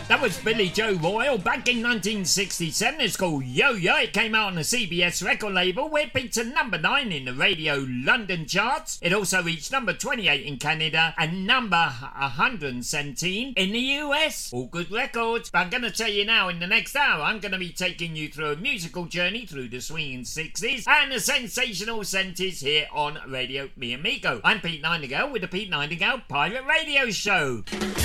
That was Billy Joe Royal back in 1967. It's called Yo Yo. It came out on the CBS record label, where it peaked to number 9 in the Radio London charts. It also reached number 28 in Canada and number 117 in the US. All good records. But I'm going to tell you now, in the next hour, I'm going to be taking you through a musical journey through the swinging 60s and the sensational 70s here on Radio Me Amigo. I'm Pete Nightingale with the Pete Nightingale Pirate Radio Show.